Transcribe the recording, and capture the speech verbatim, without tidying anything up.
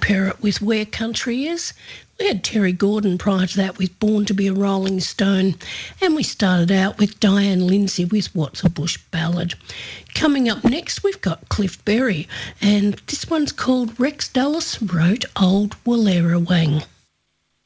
Parrott with Where Country Is. We had Terry Gordon prior to that with Born to be a Rolling Stone. And we started out with Diane Lindsay with What's a Bush Ballad. Coming up next, we've got Cliff Berry. And this one's called Rex Dulles Wrote Old Wallera Wang.